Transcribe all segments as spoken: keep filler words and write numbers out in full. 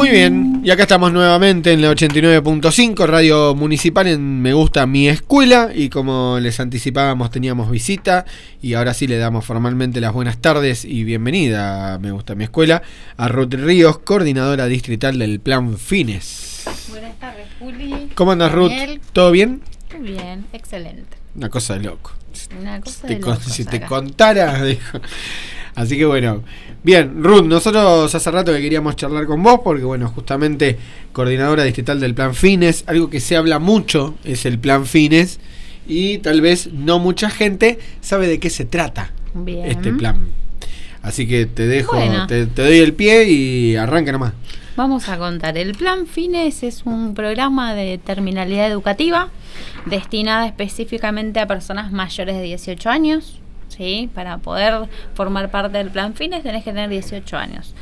Muy bien, y acá estamos nuevamente en la ochenta y nueve punto cinco, Radio Municipal en Me Gusta Mi Escuela, y como les anticipábamos teníamos visita, y ahora sí le damos formalmente las buenas tardes y bienvenida a Me Gusta Mi Escuela, a Ruth Ríos, coordinadora distrital del Plan Fines. Buenas tardes, Juli. ¿Cómo andas, Ruth? Daniel. ¿Todo bien? Muy bien, excelente. Una cosa de loco. Una cosa Te de con- locos si te acá. contara, dijo. Así que bueno, bien, Ruth, nosotros hace rato que queríamos charlar con vos porque bueno, justamente coordinadora distrital del Plan Fines, algo que se habla mucho es el Plan Fines y tal vez no mucha gente sabe de qué se trata Bien. este plan. Así que te dejo, Bueno. te, te doy el pie y arranca nomás. Vamos a contar. El Plan Fines es un programa de terminalidad educativa destinada específicamente a personas mayores de dieciocho años. ¿Sí? Para poder formar parte del Plan Fines tenés que tener dieciocho años.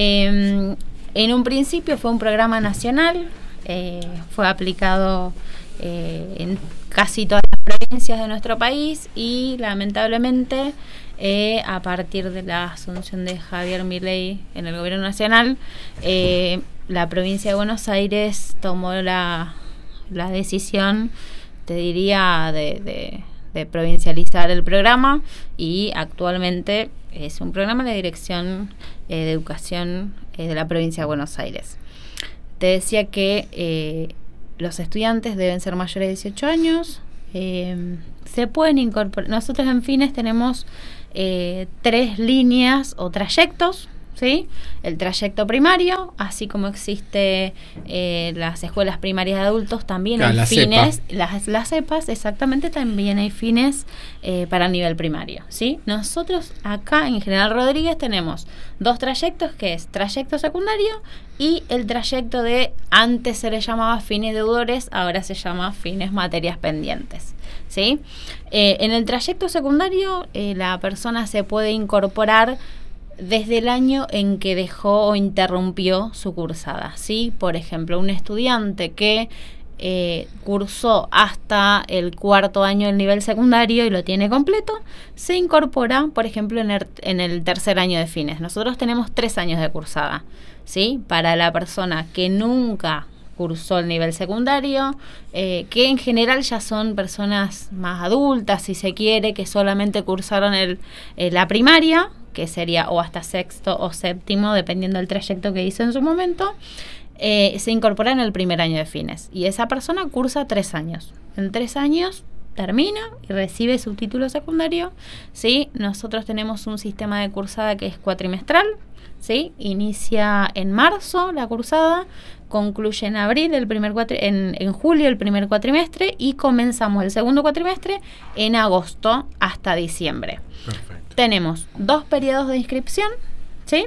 Eh, en un principio fue un programa nacional, eh, fue aplicado eh, en casi todas las provincias de nuestro país y lamentablemente eh, a partir de la asunción de Javier Milei en el gobierno nacional, eh, la provincia de Buenos Aires tomó la, la decisión, te diría, de... de de provincializar el programa y actualmente es un programa de dirección eh, de educación eh, de la provincia de Buenos Aires. Te decía que eh, los estudiantes deben ser mayores de dieciocho años, eh, se pueden incorporar. Nosotros en Fines tenemos eh, tres líneas o trayectos, ¿sí? El trayecto primario, así como existe eh, las escuelas primarias de adultos, también Claro, hay la fines, cepa. las, las cepas, exactamente, también hay fines eh, para nivel primario, ¿sí? Nosotros acá en General Rodríguez tenemos dos trayectos, que es trayecto secundario y el trayecto de, antes se le llamaba fines deudores, ahora se llama fines materias pendientes, ¿sí? Eh, en el trayecto secundario eh, la persona se puede incorporar desde el año en que dejó o interrumpió su cursada, ¿sí? Por ejemplo, un estudiante que eh, cursó hasta el cuarto año del nivel secundario y lo tiene completo, se incorpora, por ejemplo, en el, en el tercer año de Fines. Nosotros tenemos tres años de cursada, ¿sí? Para la persona que nunca cursó el nivel secundario, eh, que en general ya son personas más adultas, si se quiere, que solamente cursaron el, eh, la primaria, que sería o hasta sexto o séptimo, dependiendo del trayecto que hizo en su momento, eh, se incorpora en el primer año de Fines. Y esa persona cursa tres años. En tres años termina y recibe su título secundario, ¿sí? Nosotros tenemos un sistema de cursada que es cuatrimestral, ¿sí? Inicia en marzo la cursada, concluye en abril el primer cuatri- en, en julio el primer cuatrimestre y comenzamos el segundo cuatrimestre en agosto hasta diciembre. Perfecto. Tenemos dos periodos de inscripción, ¿sí?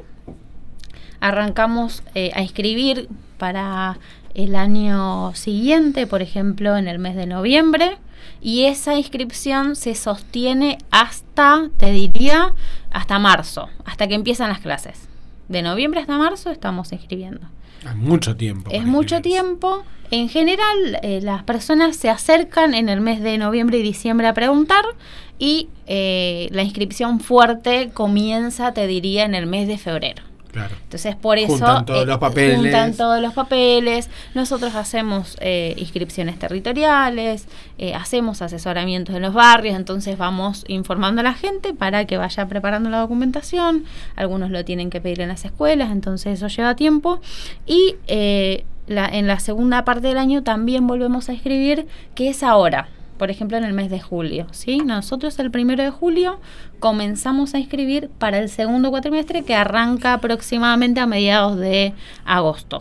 Arrancamos eh, a inscribir para el año siguiente, por ejemplo, en el mes de noviembre, y esa inscripción se sostiene hasta, te diría, hasta marzo, hasta que empiezan las clases. De noviembre hasta marzo estamos inscribiendo. Es mucho tiempo. Es para mucho inscribirse. tiempo. En general, eh, las personas se acercan en el mes de noviembre y diciembre a preguntar y eh, la inscripción fuerte comienza, te diría, en el mes de febrero. Claro. Entonces, por eso Juntan todos los papeles. juntan todos los papeles. Nosotros hacemos eh, inscripciones territoriales, eh, hacemos asesoramientos en los barrios, entonces vamos informando a la gente para que vaya preparando la documentación. Algunos lo tienen que pedir en las escuelas, entonces eso lleva tiempo. Y eh, la, en la segunda parte del año también volvemos a inscribir, que es ahora. Por ejemplo, en el mes de julio, ¿sí? Nosotros el primero de julio comenzamos a inscribir para el segundo cuatrimestre, que arranca aproximadamente a mediados de agosto.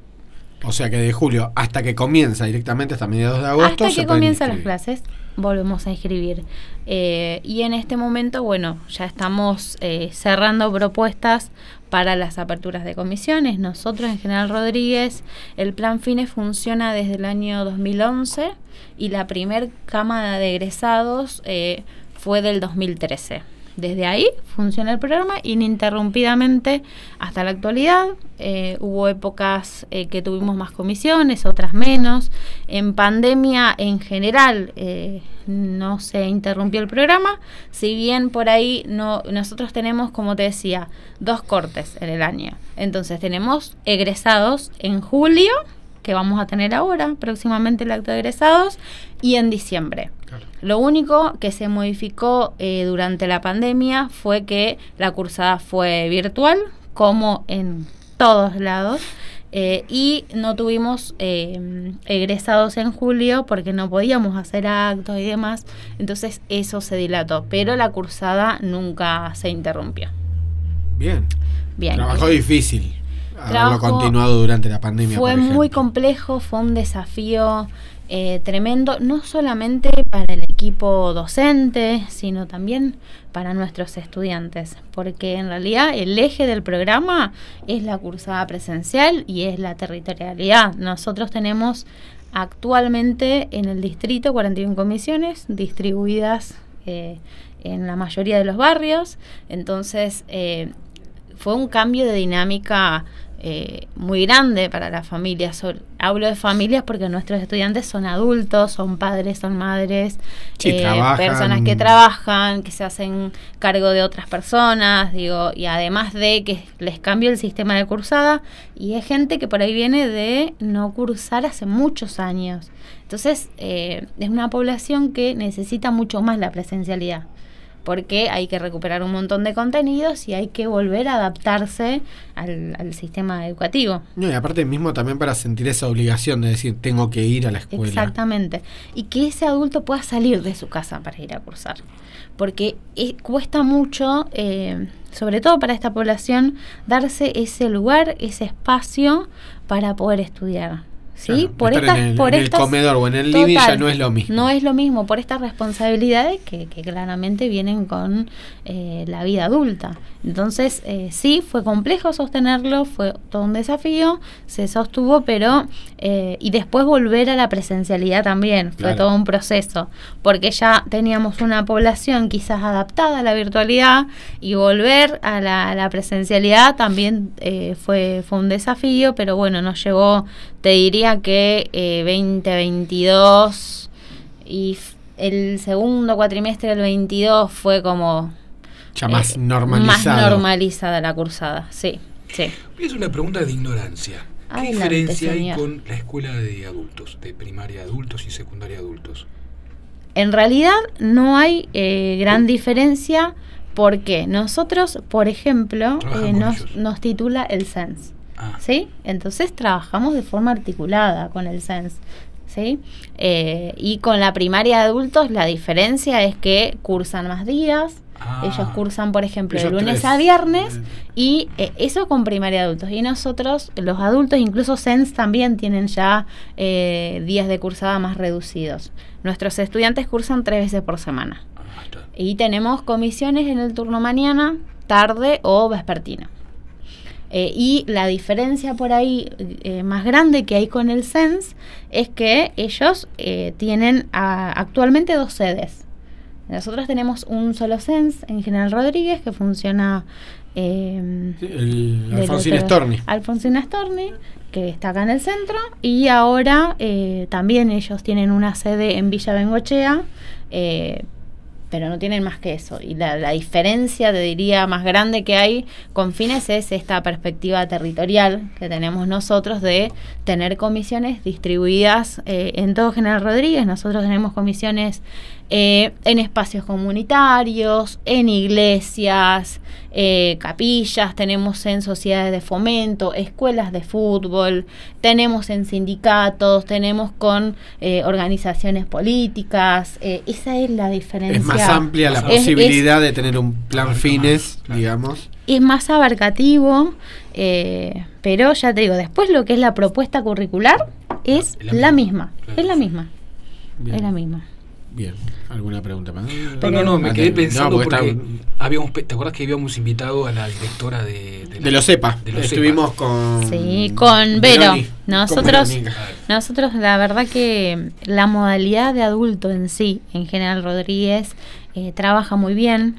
O sea que de julio hasta que comienza directamente hasta mediados de agosto. Hasta se que pueden comienzan las inscribir. clases, volvemos a inscribir. Eh, y en este momento, bueno, ya estamos eh, cerrando propuestas para las aperturas de comisiones. Nosotros en General Rodríguez, el Plan Fines funciona desde el año dos mil once y la primer cámara de egresados eh, fue del dos mil trece. desde ahí funciona el programa ininterrumpidamente hasta la actualidad. Eh, hubo épocas eh, que tuvimos más comisiones, otras menos. En pandemia en general eh, no se interrumpió el programa, si bien por ahí no, nosotros tenemos, como te decía, dos cortes en el año. Entonces tenemos egresados en julio, que vamos a tener ahora, próximamente el acto de egresados, y en diciembre. Claro. Lo único que se modificó eh, durante la pandemia fue que la cursada fue virtual, como en todos lados, eh, y no tuvimos eh, egresados en julio porque no podíamos hacer actos y demás, entonces eso se dilató, pero la cursada nunca se interrumpió. Bien. Bien. Trabajó eh, difícil. Haberlo continuado durante la pandemia. Fue muy complejo, fue un desafío eh, tremendo, no solamente para el equipo docente, sino también para nuestros estudiantes, porque en realidad el eje del programa es la cursada presencial y es la territorialidad. Nosotros tenemos actualmente en el distrito cuarenta y una comisiones distribuidas eh, en la mayoría de los barrios, entonces eh, fue un cambio de dinámica Eh, muy grande para las familias. Sobre, hablo de familias porque nuestros estudiantes son adultos, son padres, son madres, sí, eh, personas que trabajan, que se hacen cargo de otras personas, digo, y además de que les cambia el sistema de cursada, y es gente que por ahí viene de no cursar hace muchos años. Entonces, eh, es una población que necesita mucho más la presencialidad, porque hay que recuperar un montón de contenidos y hay que volver a adaptarse al, al sistema educativo. No, y aparte mismo también para sentir esa obligación de decir, tengo que ir a la escuela. Exactamente. Y que ese adulto pueda salir de su casa para ir a cursar. Porque es, cuesta mucho, eh, sobre todo para esta población, darse ese lugar, ese espacio para poder estudiar. ¿Sí? Claro, por estar estas, en el, por en estas, el comedor o en el total, living ya no es lo mismo. No es lo mismo por estas responsabilidades que, que claramente vienen con eh, la vida adulta. Entonces, eh, sí, fue complejo sostenerlo, fue todo un desafío, se sostuvo, pero eh, y después volver a la presencialidad también, fue claro. todo un proceso, porque ya teníamos una población quizás adaptada a la virtualidad y volver a la, a la presencialidad también eh, fue, fue un desafío, pero bueno, nos llevó, te diría que eh, veinte veintidós y f- el segundo cuatrimestre del veintidós fue como ya más eh, normalizado. Más normalizada la cursada, sí, sí. Es una pregunta de ignorancia. ¿Qué Adelante, diferencia señor. hay con la escuela de adultos, de primaria adultos y secundaria adultos? En realidad no hay eh, gran diferencia porque nosotros, por ejemplo, eh, nos, nos titula el C E N S. Ah. ¿Sí? Entonces trabajamos de forma articulada con el C E N S, ¿sí? Eh, y con la primaria de adultos la diferencia es que cursan más días. Ah. Ellos cursan, por ejemplo, de lunes tres. a viernes y eh, eso con primaria de adultos. Y nosotros, los adultos, incluso C E N S también tienen ya eh, días de cursada más reducidos. Nuestros estudiantes cursan tres veces por semana. Ah, y tenemos comisiones en el turno mañana, tarde o vespertino. Eh, y la diferencia por ahí eh, más grande que hay con el C E N S es que ellos eh, tienen a, actualmente dos sedes. Nosotros tenemos un solo C E N S en General Rodríguez que funciona eh, sí, el Alfonsín Storni. Alfonsín Storni, que está acá en el centro, y ahora eh, también ellos tienen una sede en Villa Bengochea, eh, pero no tienen más que eso. Y la, la diferencia, te diría, más grande que hay con Fines es esta perspectiva territorial que tenemos nosotros de tener comisiones distribuidas eh, en todo General Rodríguez. Nosotros tenemos comisiones eh, en espacios comunitarios, en iglesias, eh, capillas, tenemos en sociedades de fomento, escuelas de fútbol, tenemos en sindicatos, tenemos con eh, organizaciones políticas. Eh, esa es la diferencia. Es más amplia la es, posibilidad es, de tener un plan Fines, claro. digamos. Es más abarcativo, eh, pero ya te digo, después lo que es la propuesta curricular es la, la misma, claro. es la misma, Bien. es la misma. Bien, ¿alguna pregunta más? No, no, no, me quedé pensando no, porque, porque está... habíamos, ¿te acuerdas que habíamos invitado a la directora de... De, de los CEPA, de los estuvimos CEPA. con... Sí, con Vero. Veroni, nosotros, con nosotros la verdad que la modalidad de adulto en sí, en General Rodríguez, eh, trabaja muy bien.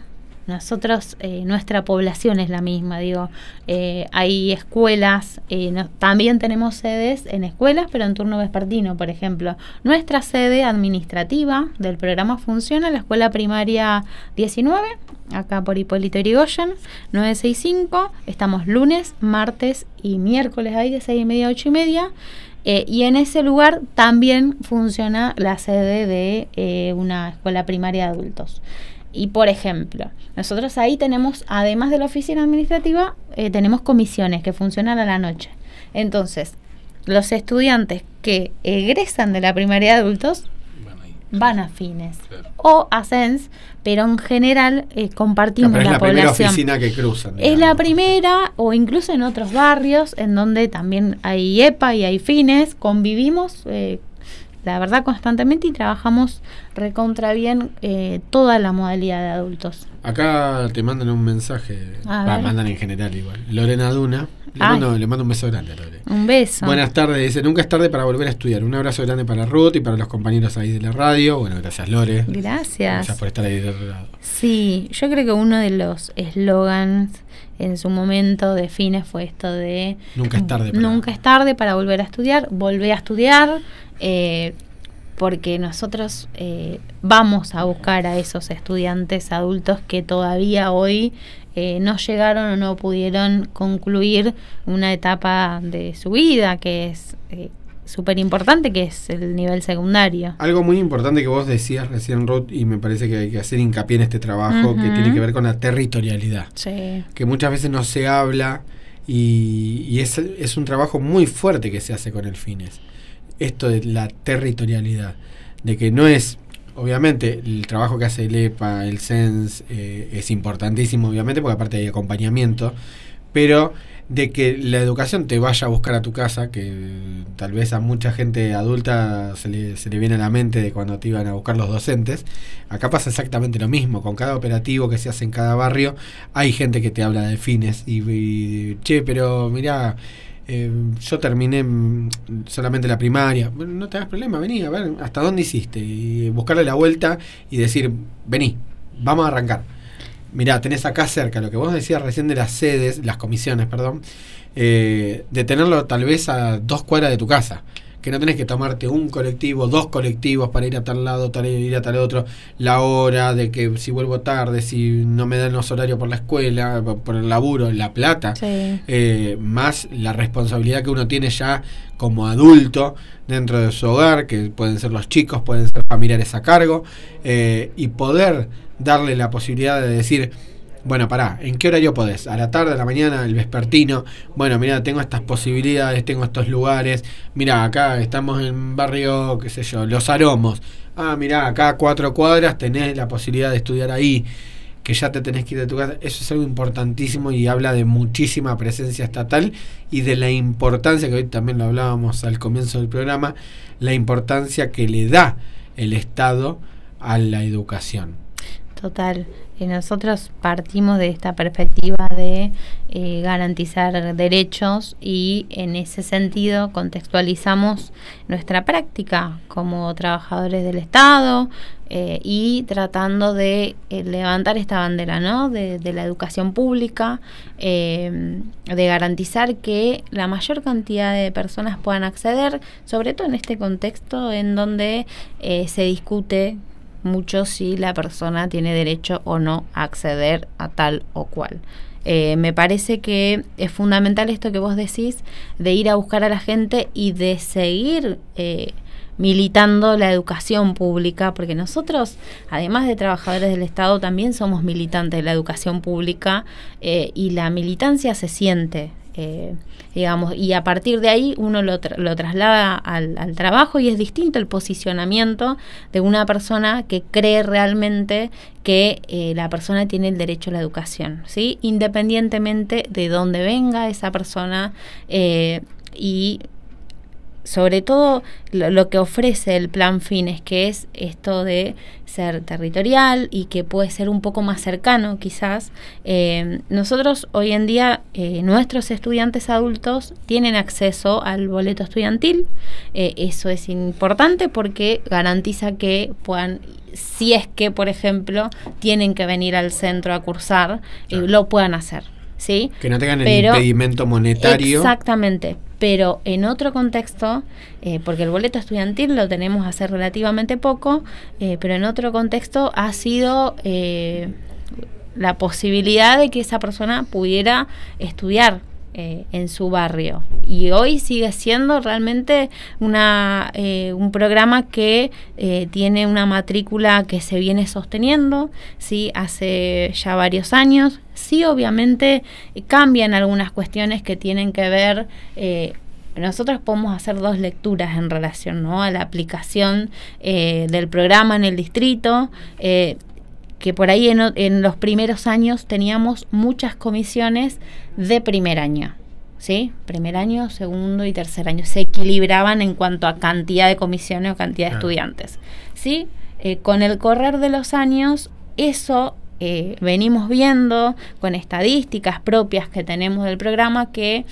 nosotros, eh, nuestra población es la misma, digo, eh, hay escuelas, eh, no, también tenemos sedes en escuelas, pero en turno vespertino, por ejemplo. Nuestra sede administrativa del programa funciona en la escuela primaria diecinueve, acá por Hipólito Yrigoyen, novecientos sesenta y cinco, estamos lunes, martes y miércoles ahí de seis y media a ocho y media, eh, y en ese lugar también funciona la sede de eh, una escuela primaria de adultos. Y por ejemplo, nosotros ahí tenemos, además de la oficina administrativa, eh, tenemos comisiones que funcionan a la noche. Entonces, los estudiantes que egresan de la primaria de adultos van a Fines, claro, o a C E N S, pero en general eh, compartimos claro, la, la población. Es la primera oficina que cruzan. Digamos. Es la primera, o incluso en otros barrios, en donde también hay E P A y hay Fines, convivimos, eh, la verdad, constantemente, y trabajamos recontra bien eh, toda la modalidad de adultos. Acá te mandan un mensaje, va, mandan en general igual. Lorena Duna, le mando, le mando un beso grande a Lorena. Un beso. Buenas tardes, dice, nunca es tarde para volver a estudiar. Un abrazo grande para Ruth y para los compañeros ahí de la radio. Bueno, gracias Lore. Gracias. Gracias por estar ahí del otro lado. Sí, yo creo que uno de los eslogans en su momento de Fines fue esto de... Nunca es tarde. Para... Nunca es tarde para volver a estudiar, volver a estudiar... Eh, porque nosotros eh, vamos a buscar a esos estudiantes adultos que todavía hoy eh, no llegaron o no pudieron concluir una etapa de su vida que es eh, súper importante, que es el nivel secundario. Algo muy importante que vos decías recién, Ruth, y me parece que hay que hacer hincapié en este trabajo, uh-huh, que tiene que ver con la territorialidad, sí, que muchas veces no se habla y, y es, es un trabajo muy fuerte que se hace con el Fines. Esto de la territorialidad, de que no es, obviamente, el trabajo que hace el E P A, el C E N S, eh, es importantísimo, obviamente, porque aparte hay acompañamiento, pero de que la educación te vaya a buscar a tu casa, que tal vez a mucha gente adulta se le, se le viene a la mente de cuando te iban a buscar los docentes. Acá pasa exactamente lo mismo, con cada operativo que se hace en cada barrio, hay gente que te habla de Fines, y, y che, pero mirá, Eh, yo terminé solamente la primaria. Bueno, no te hagas problema, vení a ver hasta dónde hiciste y buscarle la vuelta y decir, vení, vamos a arrancar. Mirá, tenés acá cerca lo que vos decías recién de las sedes, las comisiones, perdón, eh, de tenerlo tal vez a dos cuadras de tu casa, que no tenés que tomarte un colectivo, dos colectivos para ir a tal lado, tal, ir a tal otro, la hora de que si vuelvo tarde, si no me dan los horarios por la escuela, por el laburo, la plata, sí, eh, más la responsabilidad que uno tiene ya como adulto dentro de su hogar, que pueden ser los chicos, pueden ser familiares a cargo, eh, y poder darle la posibilidad de decir, bueno, pará, ¿en qué horario podés? ¿A la tarde, a la mañana, el vespertino? Bueno, mirá, tengo estas posibilidades, tengo estos lugares. Mirá, acá estamos en barrio, qué sé yo, Los Aromos. Ah, mirá, acá a cuatro cuadras tenés la posibilidad de estudiar ahí, que ya te tenés que ir de tu casa. Eso es algo importantísimo y habla de muchísima presencia estatal y de la importancia, que hoy también lo hablábamos al comienzo del programa, la importancia que le da el Estado a la educación. Total. Nosotros partimos de esta perspectiva de eh, garantizar derechos y en ese sentido contextualizamos nuestra práctica como trabajadores del Estado eh, y tratando de eh, levantar esta bandera, ¿no? de, de la educación pública, eh, de garantizar que la mayor cantidad de personas puedan acceder, sobre todo en este contexto en donde eh, se discute mucho si la persona tiene derecho o no a acceder a tal o cual. Eh, me parece que es fundamental esto que vos decís, de ir a buscar a la gente y de seguir eh, militando la educación pública, porque nosotros, además de trabajadores del Estado, también somos militantes de la educación pública eh, y la militancia se siente. Eh, digamos, y a partir de ahí uno lo, tra- lo traslada al, al trabajo y es distinto el posicionamiento de una persona que cree realmente que eh, la persona tiene el derecho a la educación, ¿sí? Independientemente de dónde venga esa persona eh, y sobre todo lo, lo que ofrece el plan Fines, que es esto de ser territorial y que puede ser un poco más cercano quizás. Eh, nosotros hoy en día, eh, nuestros estudiantes adultos tienen acceso al boleto estudiantil. Eh, eso es importante porque garantiza que puedan, si es que, por ejemplo, tienen que venir al centro a cursar, claro. eh, lo puedan hacer. ¿Sí? Que no tengan pero, el impedimento monetario. Exactamente, pero en otro contexto, eh, porque el boleto estudiantil lo tenemos hace relativamente poco, eh, pero en otro contexto ha sido eh, la posibilidad de que esa persona pudiera estudiar Eh, en su barrio, y hoy sigue siendo realmente una eh, un programa que eh, tiene una matrícula que se viene sosteniendo, sí, hace ya varios años. Sí, obviamente eh, cambian algunas cuestiones que tienen que ver. eh, Nosotros podemos hacer dos lecturas en relación, ¿no?, a la aplicación eh, del programa en el distrito. eh, que por ahí en, en los primeros años teníamos muchas comisiones de primer año, ¿sí? Primer año, segundo y tercer año. Se equilibraban en cuanto a cantidad de comisiones o cantidad de estudiantes, ¿sí? Eh, con el correr de los años, eso eh, venimos viendo con estadísticas propias que tenemos del programa, que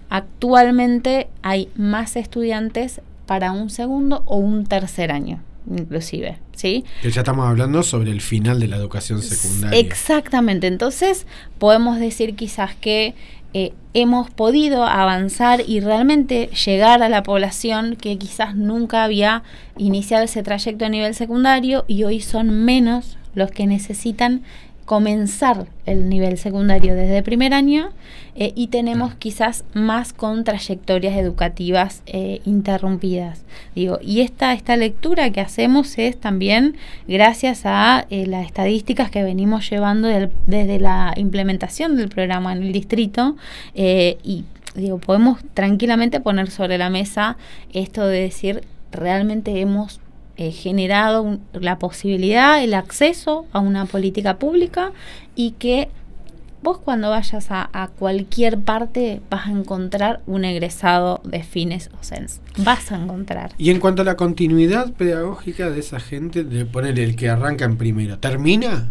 actualmente hay más estudiantes para un segundo o un tercer año, inclusive, ¿sí? Que ya estamos hablando sobre el final de la educación secundaria. Exactamente, entonces podemos decir quizás que eh, hemos podido avanzar y realmente llegar a la población que quizás nunca había iniciado ese trayecto a nivel secundario, y hoy son menos los que necesitan comenzar el nivel secundario desde primer año, eh, y tenemos quizás más con trayectorias educativas eh, interrumpidas. Digo, y esta, esta lectura que hacemos es también gracias a eh, las estadísticas que venimos llevando del, desde la implementación del programa en el distrito, eh, y digo, podemos tranquilamente poner sobre la mesa esto de decir, realmente hemos Eh, generado un, la posibilidad, el acceso a una política pública, y que vos cuando vayas a, a cualquier parte vas a encontrar un egresado de Fines o Cens. Vas a encontrar. Y en cuanto a la continuidad pedagógica de esa gente, de poner el que arranca en primero, ¿termina?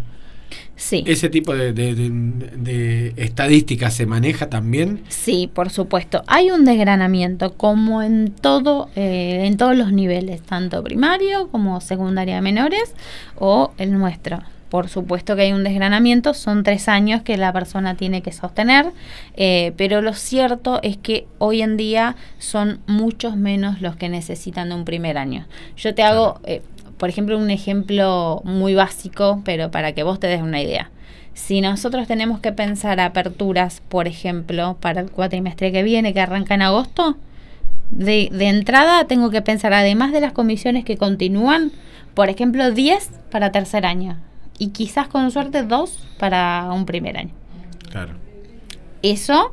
Sí. ¿Ese tipo de, de, de, de estadísticas se maneja también? Sí, por supuesto. Hay un desgranamiento, como en todo, eh, en todos los niveles, tanto primario como secundaria de menores o el nuestro. Por supuesto que hay un desgranamiento, son tres años que la persona tiene que sostener, eh, pero lo cierto es que hoy en día son muchos menos los que necesitan de un primer año. Yo te hago... Eh, Por ejemplo, un ejemplo muy básico, pero para que vos te des una idea. Si nosotros tenemos que pensar aperturas, por ejemplo, para el cuatrimestre que viene, que arranca en agosto, de, de entrada tengo que pensar, además de las comisiones que continúan, por ejemplo, diez para tercer año. Y quizás con suerte dos para un primer año. Claro. Eso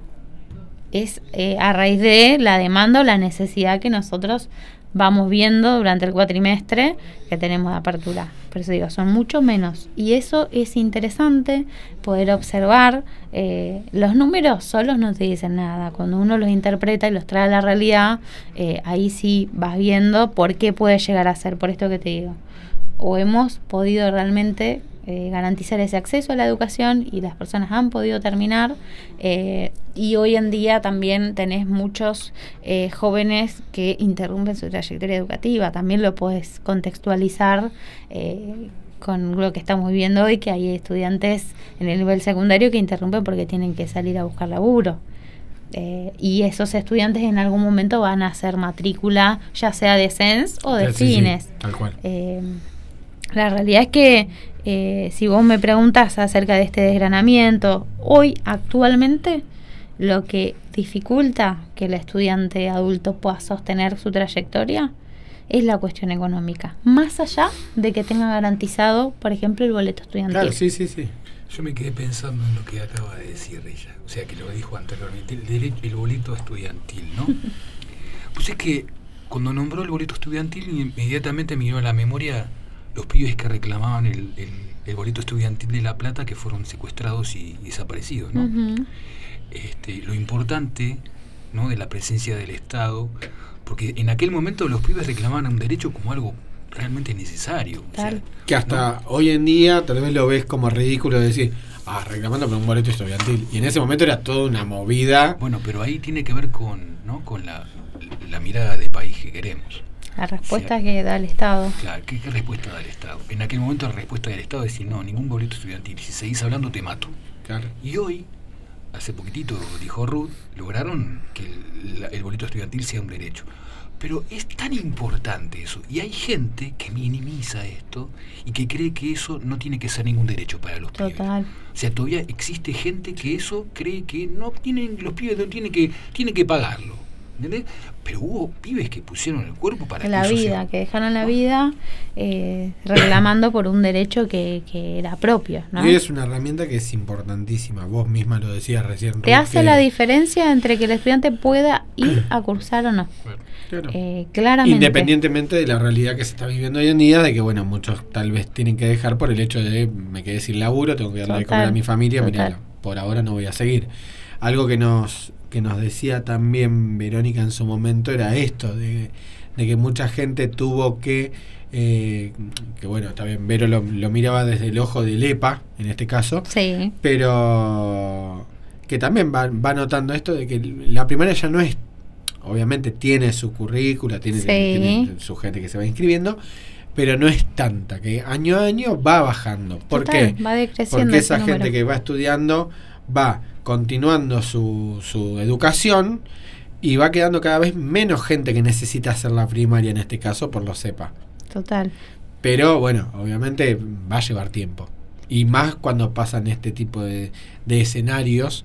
es eh, a raíz de la demanda o la necesidad que nosotros vamos viendo durante el cuatrimestre que tenemos de apertura. Por eso digo, son mucho menos. Y eso es interesante poder observar. Eh, los números solos no te dicen nada. Cuando uno los interpreta y los trae a la realidad, eh, ahí sí vas viendo por qué puede llegar a ser, por esto que te digo. O hemos podido realmente eh, garantizar ese acceso a la educación y las personas han podido terminar, eh, y hoy en día también tenés muchos eh, jóvenes que interrumpen su trayectoria educativa. También lo puedes contextualizar eh, con lo que estamos viviendo hoy, que hay estudiantes en el nivel secundario que interrumpen porque tienen que salir a buscar laburo. Eh, y esos estudiantes en algún momento van a hacer matrícula, ya sea de Cens o de sí, Fines. Sí, tal cual. Eh, la realidad es que eh, si vos me preguntas acerca de este desgranamiento, hoy actualmente lo que dificulta que el estudiante adulto pueda sostener su trayectoria es la cuestión económica, más allá de que tenga garantizado, por ejemplo, el boleto estudiantil. Claro, sí, sí, sí. Yo me quedé pensando en lo que acaba de decir ella, o sea, que lo dijo anteriormente, el, derecho, el boleto estudiantil, ¿no? Pues es que cuando nombró el boleto estudiantil, inmediatamente me vino a la memoria los pibes que reclamaban el, el, el boleto estudiantil de La Plata, que fueron secuestrados y, y desaparecidos, ¿no? Uh-huh. Este, lo importante, ¿no?, de la presencia del Estado porque en aquel momento los pibes reclamaban un derecho como algo realmente necesario. O sea, que hasta ¿no? hoy en día tal vez lo ves como ridículo decir, ah, reclamando por un boleto estudiantil. Y en ese momento era toda una movida. Bueno, pero ahí tiene que ver con, ¿no? con la, la mirada de país que queremos. La respuesta O sea, que da el Estado. Claro, ¿qué, ¿qué respuesta da el Estado? En aquel momento la respuesta del Estado es decir, no, ningún boleto estudiantil. Si seguís hablando te mato. Claro. Y hoy, hace poquitito, dijo Ruth, lograron que el, el boleto estudiantil sea un derecho. Pero es tan importante eso, y hay gente que minimiza esto y que cree que eso no tiene que ser ningún derecho para los pibes. Total. O sea, todavía existe gente que eso cree que no tienen, los pibes no tienen que, tienen que pagarlo. ¿Entendés? Pero hubo pibes que pusieron el cuerpo para la que eso vida, sea... que dejaron la vida eh, reclamando por un derecho que, que era propio, ¿no? Y es una herramienta que es importantísima. Vos misma lo decías recién. Te Ruth, hace que- la diferencia entre que el estudiante pueda ir a cursar o no. Claro. Eh, claramente. Independientemente de la realidad que se está viviendo hoy en día, de que bueno, muchos tal vez tienen que dejar por el hecho de me quedé sin laburo, tengo que darle de comer a mi familia, total. mirá, por ahora no voy a seguir. Algo que nos que nos decía también Verónica en su momento era esto, de, de que mucha gente tuvo que, eh, que bueno, también Vero lo, lo miraba desde el ojo del E P A, en este caso, Sí. pero que también va, va notando esto de que la primaria ya no es, obviamente tiene su currícula, tiene, Sí. tiene su gente que se va inscribiendo, pero no es tanta, que año a año va bajando. ¿Por Total, qué? va decreciendo Porque ese esa gente número. que va estudiando va continuando su, su educación y va quedando cada vez menos gente que necesita hacer la primaria, en este caso por los cepa. Total. Pero bueno, obviamente va a llevar tiempo. Y más cuando pasan este tipo de, de escenarios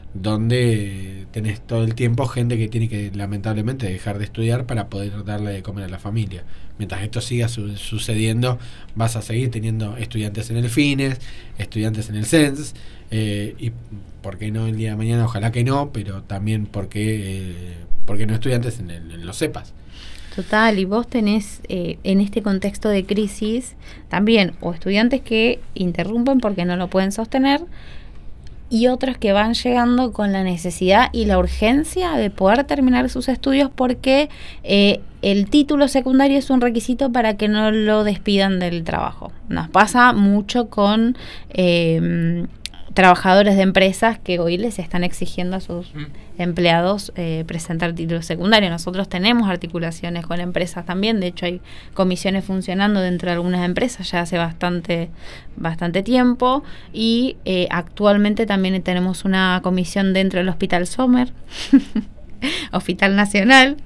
donde tenés todo el tiempo gente que tiene que lamentablemente dejar de estudiar para poder darle de comer a la familia. Mientras esto siga su- sucediendo, vas a seguir teniendo estudiantes en el FINES, estudiantes en el C E N S, eh, y por qué no el día de mañana, ojalá que no, pero también porque, eh, porque no estudiantes en, el, en los cepas. Total, y vos tenés eh, en este contexto de crisis también o estudiantes que interrumpen porque no lo pueden sostener y otros que van llegando con la necesidad y la urgencia de poder terminar sus estudios porque eh, el título secundario es un requisito para que no lo despidan del trabajo. Nos pasa mucho con eh, trabajadores de empresas que hoy les están exigiendo a sus Mm. empleados eh, presentar título secundario. Nosotros tenemos articulaciones con empresas también, de hecho hay comisiones funcionando dentro de algunas empresas ya hace bastante bastante tiempo y eh, actualmente también tenemos una comisión dentro del Hospital Sommer, Hospital Nacional,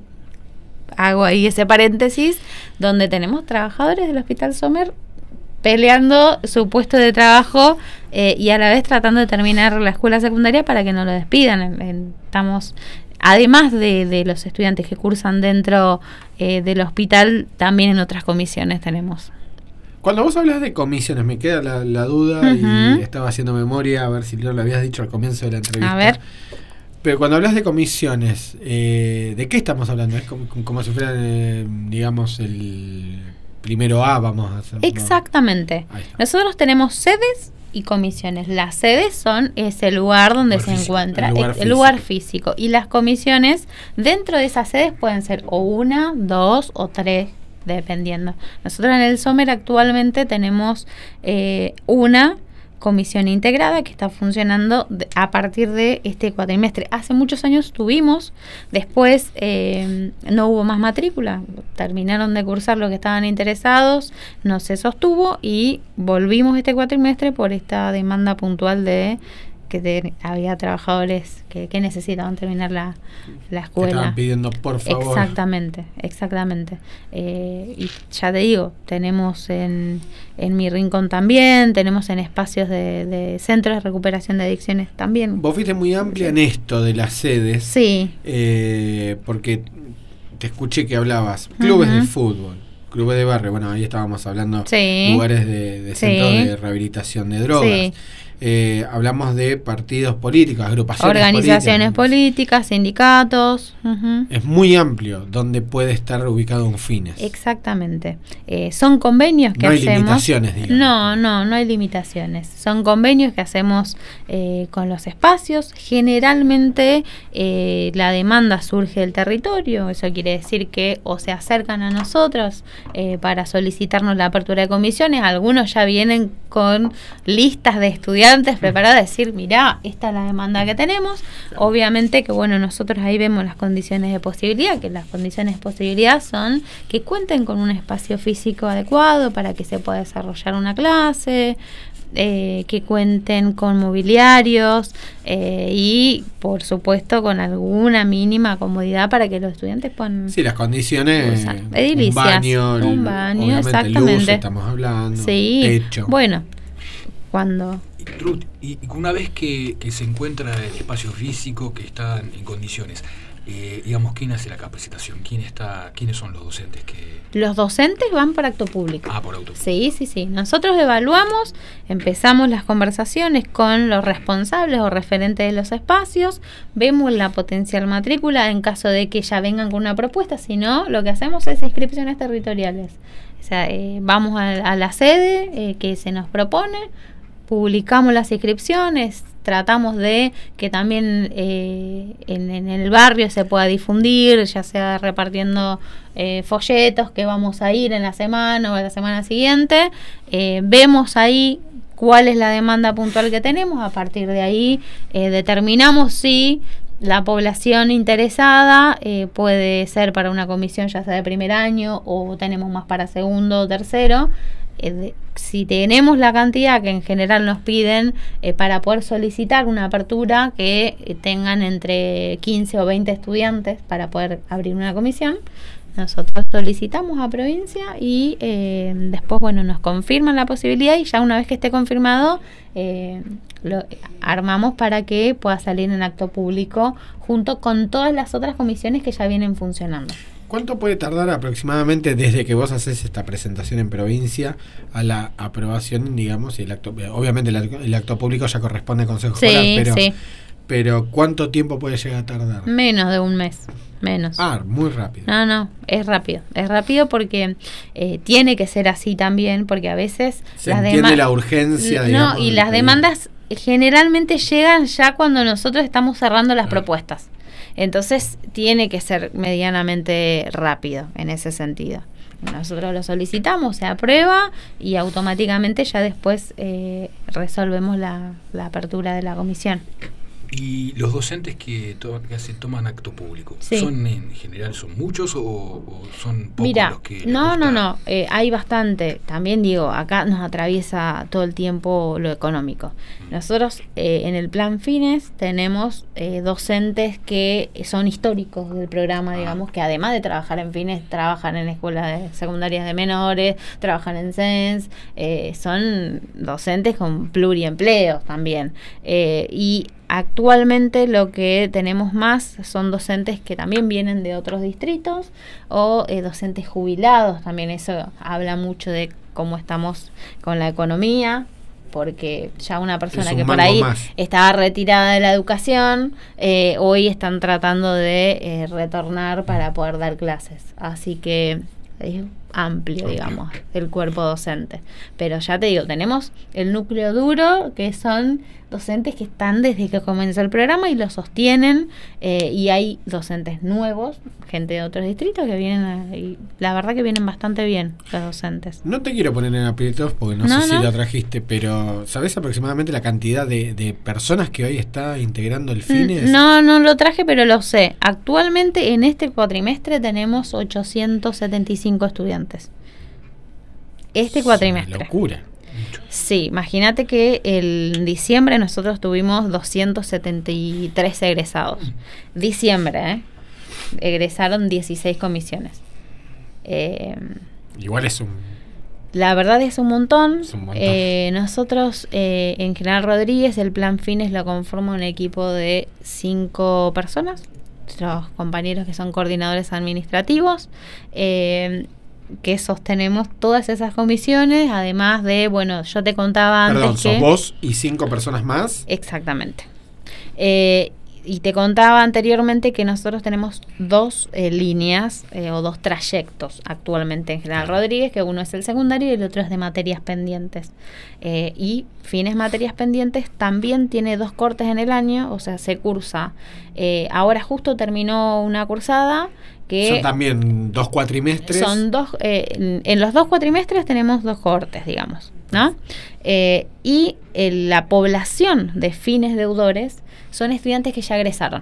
hago ahí ese paréntesis, donde tenemos trabajadores del Hospital Sommer peleando su puesto de trabajo eh, y a la vez tratando de terminar la escuela secundaria para que no lo despidan. En- en- Estamos, además de, de los estudiantes que cursan dentro eh, del hospital, también en otras comisiones tenemos. Cuando vos hablas de comisiones, me queda la, la duda Ujú. y estaba haciendo memoria a ver si no lo habías dicho al comienzo de la entrevista. A ver. Pero cuando hablas de comisiones, eh, ¿de qué estamos hablando? Es como, como si fuera, eh, digamos, el primero A, vamos a hacer. Exactamente. Ahí está. Nosotros tenemos sedes y comisiones. Las sedes son ese lugar donde Lugar se físico, encuentra el lugar el, el lugar físico. Y las comisiones dentro de esas sedes pueden ser o una, dos o tres, dependiendo. Nosotros en el Sommer actualmente tenemos eh, una comisión integrada que está funcionando de- a partir de este cuatrimestre. Hace muchos años tuvimos, después eh, no hubo más matrícula, terminaron de cursar lo que estaban interesados, no se sostuvo y volvimos este cuatrimestre por esta demanda puntual de que te- había trabajadores que, que necesitaban terminar la, la Te escuela. estaban pidiendo, por favor. Exactamente, exactamente. Eh, y ya te digo, tenemos en, en Mi Rincón también, tenemos en espacios de, de centros de recuperación de adicciones también. Vos fuiste muy amplia en esto de las sedes. Sí, eh, porque te escuché que hablabas clubes de Ujú. fútbol, clubes de barrio, bueno, ahí estábamos hablando sí. lugares de, de Sí. centros de rehabilitación de drogas. Sí. eh, hablamos de partidos políticos, agrupaciones organizaciones políticas, políticas, sindicatos. Uh-huh. Es muy amplio donde puede estar ubicado un Fines. Exactamente. Eh, son convenios que no hay hacemos. limitaciones, digamos. No, no, no hay limitaciones. Son convenios que hacemos eh, con los espacios. Generalmente eh, la demanda surge del territorio. Eso quiere decir que o se acercan a nosotros eh, para solicitarnos la apertura de comisiones. Algunos ya vienen con listas de estudiantes preparados a decir, mirá, esta es la demanda que tenemos. Obviamente que bueno, nosotros ahí vemos las condiciones de posibilidad, que las condiciones de posibilidad son que cuenten con un espacio físico adecuado para que se pueda desarrollar una clase, eh, que cuenten con mobiliarios eh, y por supuesto con alguna mínima comodidad para que los estudiantes puedan... Sí, las condiciones, usar. Edilicias, un baño, un baño, obviamente exactamente. luz, estamos hablando, sí, techo. Bueno, cuando... Y, y una vez que, que se encuentra el espacio físico que está en condiciones, eh, digamos, ¿quién hace la capacitación? ¿Quién está, ¿Quiénes son los docentes que...? Los docentes van por acto público. Ah, por acto público. Sí, sí, sí. Nosotros evaluamos, empezamos las conversaciones con los responsables o referentes de los espacios, vemos la potencial matrícula en caso de que ya vengan con una propuesta, si no, lo que hacemos es inscripciones territoriales. O sea, eh, vamos a, a la sede eh, que se nos propone, publicamos las inscripciones, tratamos de que también eh, en, en el barrio se pueda difundir, ya sea repartiendo eh, folletos que vamos a ir en la semana o en la semana siguiente. Eh, vemos ahí cuál es la demanda puntual que tenemos, a partir de ahí eh, determinamos si la población interesada eh, puede ser para una comisión ya sea de primer año o tenemos más para segundo o tercero. Eh, de, si tenemos la cantidad que en general nos piden eh, para poder solicitar una apertura que eh, tengan entre quince o veinte estudiantes para poder abrir una comisión, nosotros solicitamos a provincia y eh, después bueno nos confirman la posibilidad y ya una vez que esté confirmado eh, lo armamos para que pueda salir en acto público junto con todas las otras comisiones que ya vienen funcionando. ¿Cuánto puede tardar aproximadamente desde que vos haces esta presentación en provincia a la aprobación, digamos, y el acto, obviamente el, el acto público ya corresponde al Consejo sí, Escolar, pero, sí. pero ¿cuánto tiempo puede llegar a tardar? Menos de un mes, menos. Ah, muy rápido. No, no, es rápido, es rápido porque eh, tiene que ser así también, porque a veces... Se entiende la urgencia, digamos. No, y las demandas generalmente llegan ya cuando nosotros estamos cerrando las claro. propuestas. Entonces tiene que ser medianamente rápido en ese sentido. Nosotros lo solicitamos, se aprueba y automáticamente ya después eh, resolvemos la, la apertura de la comisión. ¿Y los docentes que, to- que se toman acto público, sí. son en general, son muchos o, o son pocos Mira, los que no, gusta? no, no, eh, hay bastante. También digo, acá nos atraviesa todo el tiempo lo económico. Nosotros eh, en el plan Fines tenemos eh, docentes que son históricos del programa, digamos, que además de trabajar en Fines, trabajan en escuelas de secundarias de menores, trabajan en C E N S, eh, son docentes con pluriempleos también. Eh, y actualmente lo que tenemos más son docentes que también vienen de otros distritos o eh, docentes jubilados, también eso habla mucho de cómo estamos con la economía, porque ya una persona que por ahí más. estaba retirada de la educación, eh, hoy están tratando de eh, retornar para poder dar clases, así que es amplio, digamos, el cuerpo docente. Pero ya te digo, tenemos el núcleo duro, que son docentes que están desde que comenzó el programa y lo sostienen, eh, y hay docentes nuevos, gente de otros distritos que vienen, a, y la verdad que vienen bastante bien los docentes. No te quiero poner en aprietos porque no, no sé no. si la trajiste, pero ¿sabés aproximadamente la cantidad de, de personas que hoy está integrando el Fines? No, no lo traje, pero lo sé. Actualmente en este cuatrimestre tenemos ochocientos setenta y cinco estudiantes. Este cuatrimestre. Una locura. Sí, imagínate que en diciembre nosotros tuvimos doscientos setenta y tres egresados. Diciembre, ¿eh? Egresaron dieciséis comisiones. Eh, Igual es un... La verdad es un montón. Es un montón. Eh, nosotros, eh, en General Rodríguez, el plan Fines lo conforma un equipo de cinco personas. Los compañeros que son coordinadores administrativos. Eh, que sostenemos todas esas comisiones, además de, bueno, yo te contaba antes Perdón, que... sos vos y cinco personas más. Exactamente. Eh, y te contaba anteriormente que nosotros tenemos dos eh, líneas eh, o dos trayectos actualmente en General Rodríguez, que uno es el secundario y el otro es de materias pendientes. Eh, y fines materias pendientes también tiene dos cortes en el año, o sea, se cursa. Eh, ahora justo terminó una cursada que... Son también dos cuatrimestres. Son dos, eh, en, en los dos cuatrimestres tenemos dos cortes, digamos, ¿no? Eh, y eh, la población de fines deudores son estudiantes que ya egresaron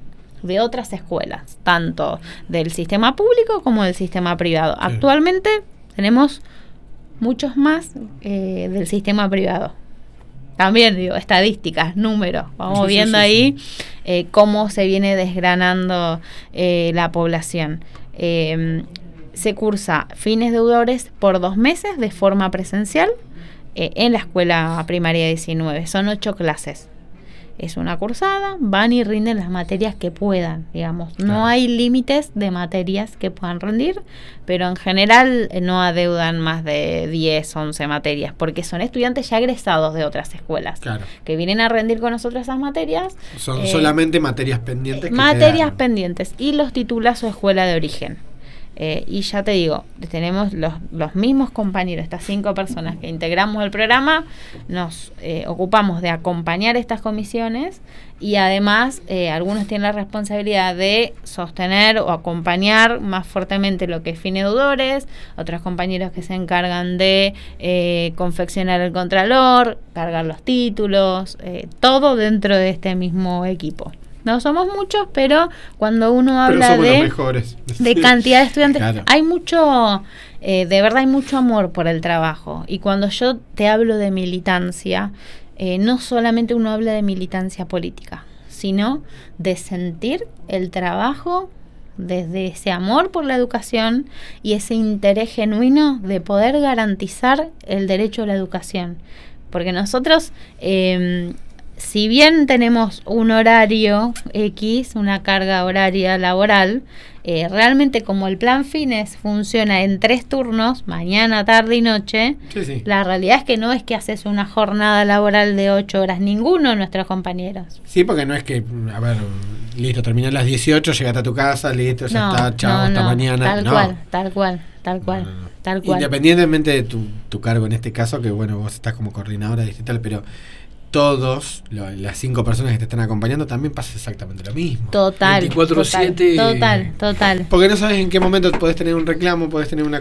de otras escuelas, tanto del sistema público como del sistema privado. Sí. Actualmente tenemos muchos más eh, del sistema privado. También, digo, estadísticas, números. Vamos sí, viendo sí, sí, ahí sí. Eh, cómo se viene desgranando eh, la población. Eh, se cursa fines deudores por dos meses de forma presencial eh, en la escuela primaria diecinueve. Son ocho clases. Es una cursada, van y rinden las materias que puedan, digamos. No claro. hay límites de materias que puedan rendir, pero en general eh, no adeudan más de diez, once materias, porque son estudiantes ya egresados de otras escuelas, claro. que vienen a rendir con nosotros esas materias. Son eh, solamente materias pendientes. Que materias quedaron. pendientes, y los titula su escuela de origen. Eh, y ya te digo, tenemos los, los mismos compañeros, estas cinco personas que integramos el programa, nos eh, ocupamos de acompañar estas comisiones y además eh, algunos tienen la responsabilidad de sostener o acompañar más fuertemente lo que es fines deudores, otros compañeros que se encargan de eh, confeccionar el contralor, cargar los títulos, eh, todo dentro de este mismo equipo. No somos muchos, pero cuando uno habla de, de cantidad de estudiantes, claro. hay mucho, eh, de verdad hay mucho amor por el trabajo. Y cuando yo te hablo de militancia, eh, no solamente uno habla de militancia política, sino de sentir el trabajo desde ese amor por la educación y ese interés genuino de poder garantizar el derecho a la educación. Porque nosotros... Eh, si bien tenemos un horario X, una carga horaria laboral, eh, realmente como el plan fines funciona en tres turnos, mañana, tarde y noche, sí, sí. la realidad es que no es que haces una jornada laboral de ocho horas, ninguno de nuestros compañeros. Sí, porque no es que, a ver, listo, terminas a las dieciocho, llegaste a tu casa, listo, ya no, está, chao, no, hasta no, mañana. Tal no. cual, tal cual, tal cual, no, no, no. tal cual. Independientemente de tu, tu cargo en este caso, que bueno, vos estás como coordinadora digital, pero... todos, lo, las cinco personas que te están acompañando, también pasa exactamente lo mismo. Total. veinticuatro siete Total, total. Porque no sabes en qué momento podés tener un reclamo, podés tener una